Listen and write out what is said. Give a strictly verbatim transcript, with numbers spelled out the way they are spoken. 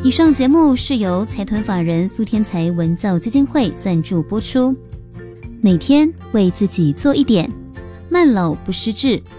以上节目是由财团法人苏天才文教基金会赞助播出。每天为自己做一点，慢老不失智。